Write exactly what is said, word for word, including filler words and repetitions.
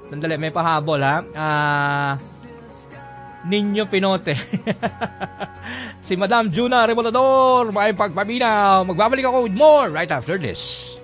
Sandali, may pahabol ha. Ah... Ninyo Pinote. Si Madam Juna Remolador, may pagpaminaw. Magbabalik ako with more right after this.